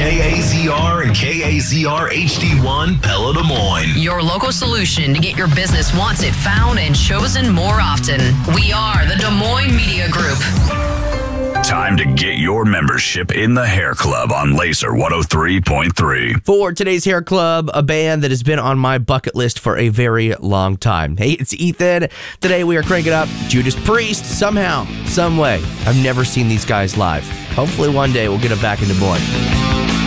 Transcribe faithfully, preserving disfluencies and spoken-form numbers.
K A Z R and K A Z R H D one, Pella, Des Moines. Your local solution to get your business once it found and chosen more often. We are the Des Moines Media Group. Time to get your membership in the Hair Club on Laser one oh three point three. For today's Hair Club, a band that has been on my bucket list for a very long time. Hey, it's Ethan. Today we are cranking up Judas Priest. Somehow, some way, I've never seen these guys live. Hopefully one day we'll get them back in Des Moines.